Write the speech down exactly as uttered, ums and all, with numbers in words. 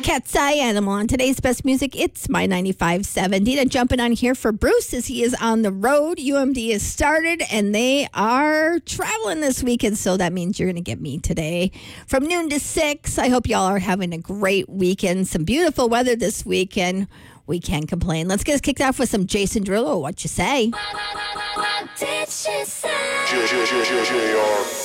Cat's Eye Animal on today's best music. It's my ninety-five point seven. Dina jumping on here for Bruce as he is on the road. U M D has started and they are traveling this weekend, so that means you're going to get me today from noon to six. I hope y'all are having a great weekend. Some beautiful weather this weekend. We can't complain. Let's get us kicked off with some Jason Derulo. What you say? What did she say?